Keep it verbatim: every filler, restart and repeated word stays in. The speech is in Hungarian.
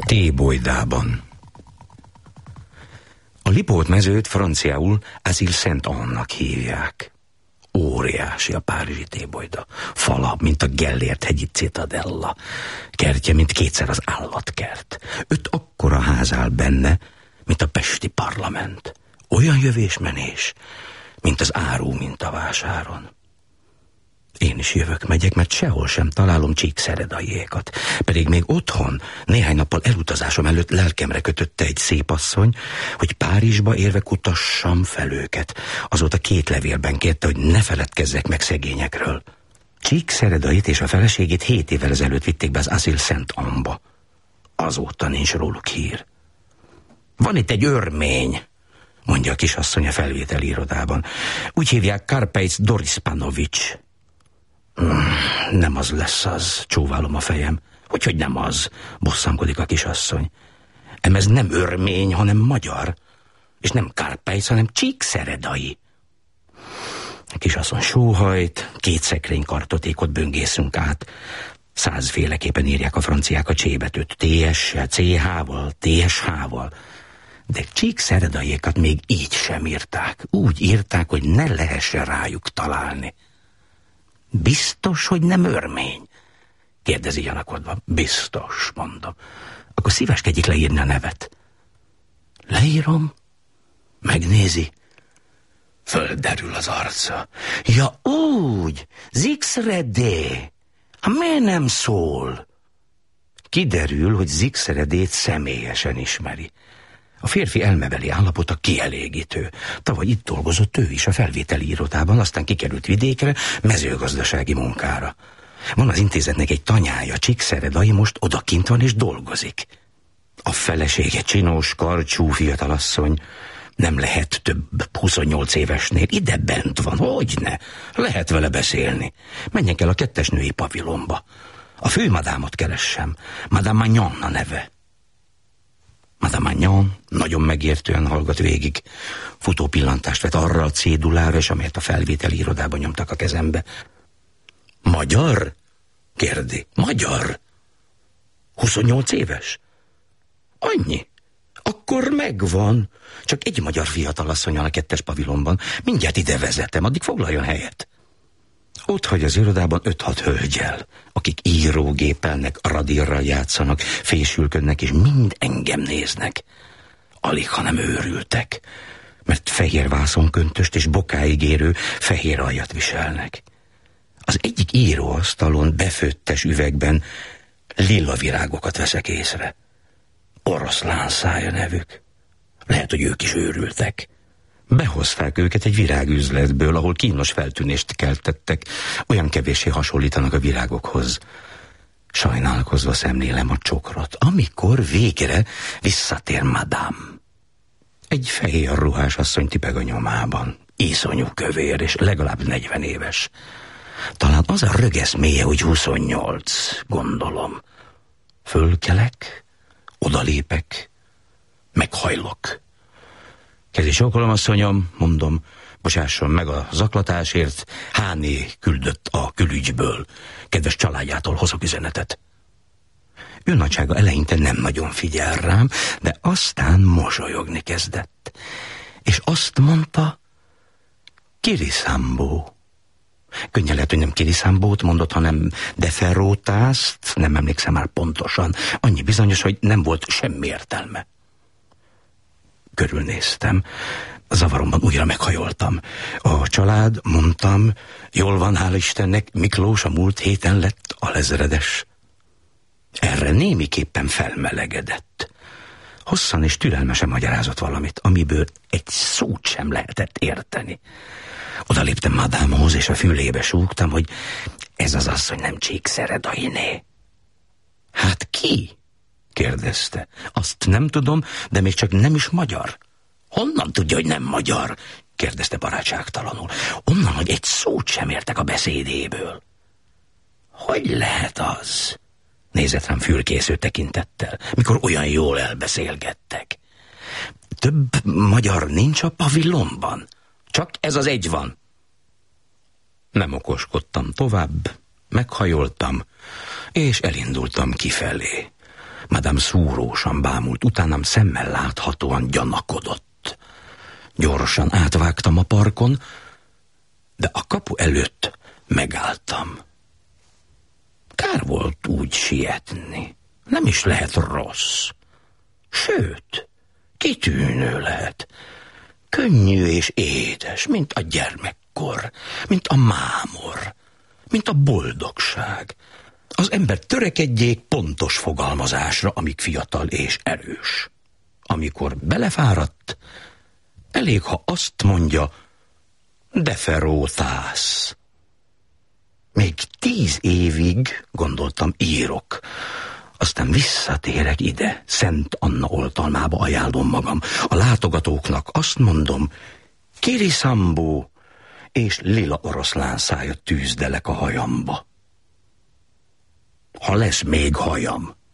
Tébolydában. A Lipót mezőt franciául Asile Saint-Anne-nak hívják. Óriási a párizsi tébolyda. Fala, mint a Gellért hegyi Citadella. Kertje, mint kétszer az állatkert. Öt akkora ház áll benne, mint a pesti parlament. Olyan jövésmenés, mint az áru, mint a vásáron. Én is jövök, megyek, mert sehol sem találom Csíkszeredaiékat. Pedig még otthon, néhány nappal elutazásom előtt lelkemre kötötte egy szép asszony, hogy Párizsba érve kutassam fel őket. Azóta két levélben kérte, hogy ne feledkezzek meg szegényekről. Csíkszeredait és a feleségét hét évvel ezelőtt vitték be az Asile Saint-Anne-ba. Azóta nincs róluk hír. Van itt egy örmény, mondja a kisasszony a felvételi irodában. Úgy hívják Karpejc Dorispanovics. Hmm, nem az lesz az, csóválom a fejem. Hogyhogy nem az, bosszankodik a kisasszony. Em ez nem örmény, hanem magyar. És nem Karpejc, hanem Csíkszeredai. A kisasszony sóhajt, két szekrény kartotékot böngészünk át. Százféleképpen írják a franciák a csébetűt. té es-sel, cé há-val, té es há-val. De Csíkszeredaiékat még így sem írták. Úgy írták, hogy ne lehessen rájuk találni. Biztos, hogy nem örmény? Kérdezi gyanakodva. Biztos, mondom. Akkor szíveskedjék leírni a nevet. Leírom, megnézi, földerül az arca. Ja úgy, Zixredé. Hát miért nem szól? Kiderül, hogy Zixredét személyesen ismeri. A férfi elmebeli állapota kielégítő. Tavaly itt dolgozott ő is a felvételi irodában, aztán kikerült vidékre mezőgazdasági munkára. Van az intézetnek egy tanyája, Csíkszeredai, most odakint van és dolgozik. A felesége csinos, karcsú fiatalasszony, nem lehet több huszonnyolc évesnél, ide bent van, hogyne, lehet vele beszélni. Menjek el a kettes női pavilonba. A főmadámot keressem, Madame Magnon a neve. Madame Magnon nagyon megértően hallgat végig. Futó pillantást vet arra a cédulára, és amelyet a felvételi irodában nyomtak a kezembe. Magyar? Kérdi. Magyar? huszonnyolc éves? Annyi? Akkor megvan. Csak egy magyar fiatalasszony a kettes pavilonban. Mindjárt ide vezetem, addig foglaljon helyet. Ott hagy az irodában öt-hat hölgyel, akik írógépelnek, radírral játszanak, fésülködnek, és mind engem néznek. Alig, ha nem őrültek, mert fehér vászonköntöst és bokáig érő fehér aljat viselnek. Az egyik íróasztalon befőttes üvegben lila virágokat veszek észre. Oroszlán szája nevük. Lehet, hogy ők is őrültek. Behozták őket egy virágüzletből, ahol kínos feltűnést keltettek. Olyan kevéssé hasonlítanak a virágokhoz. Sajnálkozva szemlélem a csokrot, amikor végre visszatér madame. Egy fehér ruhás asszony tipeg a nyomában. Iszonyú kövér, és legalább negyven éves. Talán az a rögesz mélye, hogy huszonnyolc, gondolom. Fölkelek, odalépek, meghajlok. Kezi sókolom, asszonyom, mondom, bocsásson meg a zaklatásért, Háné küldött a külügyből. Kedves családjától hozok üzenetet. Ő nagysága eleinte nem nagyon figyel rám, de aztán mosolyogni kezdett. És azt mondta, Kiriszambó. Könnyen lehet, hogy nem Kiriszambót mondott, hanem Deferótászt, nem emlékszem már pontosan. Annyi bizonyos, hogy nem volt semmi értelme. Körülnéztem. Zavaromban újra meghajoltam. A család, mondtam, jól van, hála Istennek, Miklós a múlt héten lett alezredes. Erre némiképpen felmelegedett. Hosszan és türelmesen magyarázott valamit, amiből egy szót sem lehetett érteni. Oda léptem madámhoz, és a fülébe súgtam, hogy ez az asszony nem Csíkszeredainé. Hát ki? Kérdezte. Azt nem tudom, de még csak nem is magyar. Honnan tudja, hogy nem magyar? Kérdezte barátságtalanul. Onnan, hogy egy szót sem értek a beszédéből. Hogy lehet az? Nézett rám fülkésző tekintettel, mikor olyan jól elbeszélgettek. Több magyar nincs a pavilonban. Csak ez az egy van. Nem okoskodtam tovább, meghajoltam, és elindultam kifelé. Madame szúrósan bámult, utánam szemmel láthatóan gyanakodott. Gyorsan átvágtam a parkon, de a kapu előtt megálltam. Kár volt úgy sietni. Nem is lehet rossz. Sőt, kitűnő lehet. Könnyű és édes, mint a gyermekkor, mint a mámor, mint a boldogság. Az ember törekedjék pontos fogalmazásra, amíg fiatal és erős. Amikor belefáradt, elég, ha azt mondja, deferótász. Még tíz évig, gondoltam, írok. Aztán visszatérek ide, Szent Anna oltalmába ajánlom magam. A látogatóknak azt mondom, Kiriszambó és lila oroszlán szájat tűzdelek a hajamba. Ha lesz még hajam.